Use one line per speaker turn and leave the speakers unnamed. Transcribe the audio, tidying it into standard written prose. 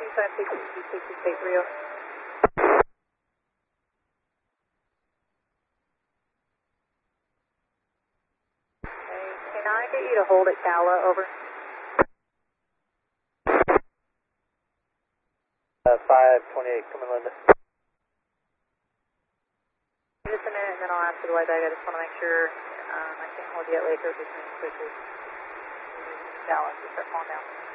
2560, Rio. Okay, can I get you to hold at Cala, over?
528, come in, Linda.
Just a minute and then I'll ask you the white bag. I just want to make sure I can hold you at Lakers as quickly as Dallas to start calling down.